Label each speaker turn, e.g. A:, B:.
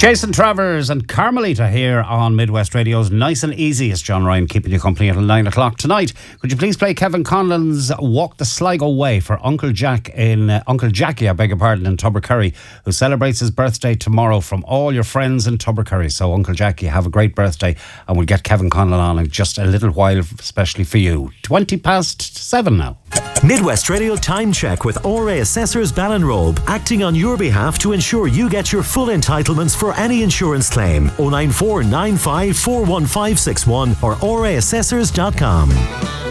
A: Jason Travers and Carmelita here on Midwest Radio's Nice and Easy. It's John Ryan keeping you company until 9 o'clock tonight. Could you please play Kevin Conlon's Walk the Sligo Way for Uncle Jackie, in Tubbercurry, who celebrates his birthday tomorrow, from all your friends in Tubbercurry. So Uncle Jackie, have a great birthday, and we'll get Kevin Conlon on in just a little while, especially for you. 7:20 now.
B: Midwest Radio Time Check with ORA Assessors Ballinrobe, acting on your behalf to ensure you get your full entitlements for any insurance claim. 094 95 41561 or oraassessors.com.